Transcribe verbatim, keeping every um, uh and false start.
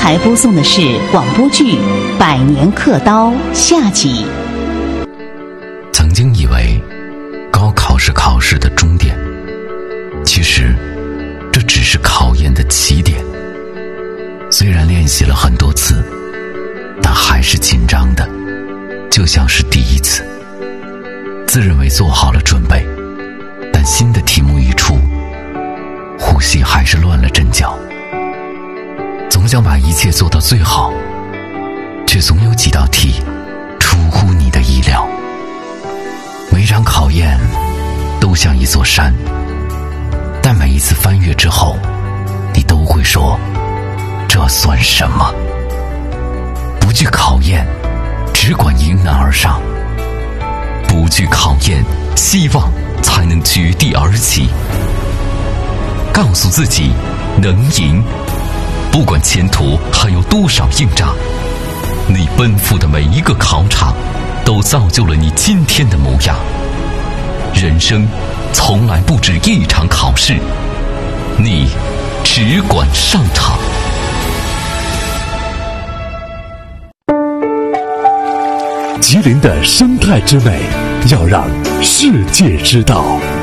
台播送的是广播剧《百年刻刀》下集。 曾经以为高考是考试的终点，其实这只是考验的起点。虽然练习了很多次，但还是紧张的，就像是第一次。自认为做好了准备，但新的题目一出，呼吸还是乱了阵脚。总想把一切做到最好，却总有几道题出乎你的意料。每场考验都像一座山，但每一次翻越之后，你都会说，这算什么？不惧考验，只管迎难而上。不惧考验，希望才能绝地而起。告诉自己能赢，不管前途还有多少硬仗，你奔赴的每一个考场都造就了你今天的模样。人生从来不止一场考试，你只管上场。 吉林的生态之美，要让世界知道。